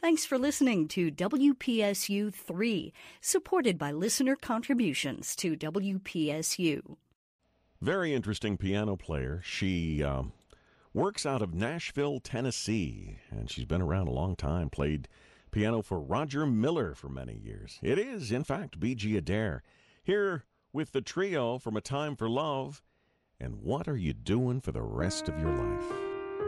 Thanks for listening to WPSU 3, supported by listener contributions to WPSU. Very interesting piano player. She works out of Nashville, Tennessee, and she's been around a long time, played piano for Roger Miller for many years. It is, in fact, B.G. Adair, here with the trio from A Time for Love and What Are You Doing for the Rest of Your Life?